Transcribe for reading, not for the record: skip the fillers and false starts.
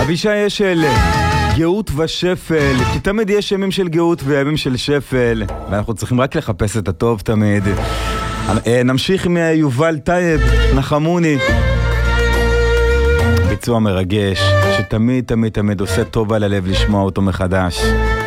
אבישי אשל, גאות ושפל, כי תמיד יש ימים של גאות וימים של שפל, ואנחנו צריכים רק לחפש את הטוב תמיד. נמשיך עם יובל טייב, נחמוני. ביצוע מרגש, שתמיד תמיד תמיד עושה טוב על הלב לשמוע אותו מחדש.